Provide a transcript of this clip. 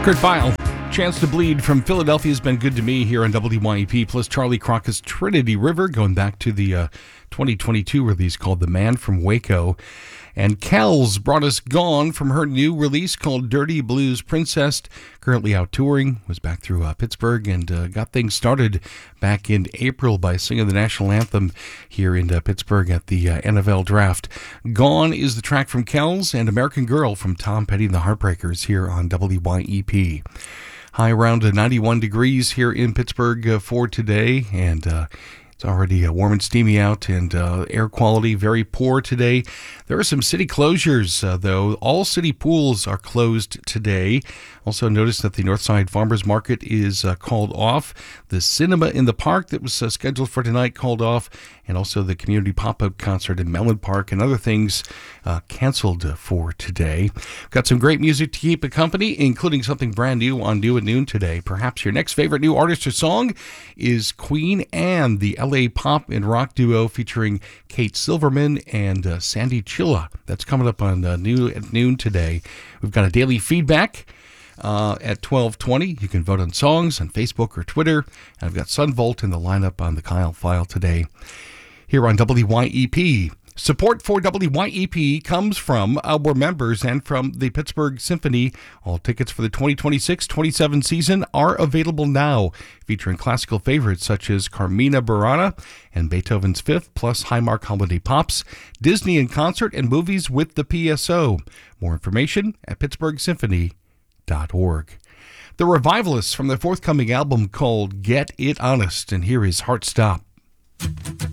Kurt Vile. Chance to Bleed from Philadelphia has been good to me here on WYEP, plus Charlie Crockett's Trinity River, going back to the 2022 release called The Man from Waco. And Kells brought us Gone from her new release called Dirty Blues Princess. Currently out touring, was back through Pittsburgh and got things started back in April by singing the national anthem here in Pittsburgh at the NFL Draft. Gone is the track from Kells, and American Girl from Tom Petty and the Heartbreakers here on WYEP. High around 91 degrees here in Pittsburgh for today, and it's already warm and steamy out, and air quality very poor today. There are some city closures, though. All city pools are closed today. Also noticed that the Northside Farmers Market is called off. The cinema in the park that was scheduled for tonight called off, and also the community pop-up concert in Mellon Park and other things canceled for today. Got some great music to keep it company, including something brand new on New at Noon today. Perhaps your next favorite new artist or song is Queen Anne, the LA pop and rock duo featuring Kate Silverman and Sandy Chilla. That's coming up on New at Noon today. We've got a daily feedback at 12:20. You can vote on songs on Facebook or Twitter. And I've got Sunvolt in the lineup on the Kyle File today. Here on WYEP. Support for WYEP comes from our members and from the Pittsburgh Symphony. All tickets for the 2026-27 season are available now, featuring classical favorites such as Carmina Burana and Beethoven's Fifth, plus Highmark Holiday Pops, Disney in concert, and movies with the PSO. More information at pittsburghsymphony.org. The Revivalists from their forthcoming album called Get It Honest, and here is Heart Stop.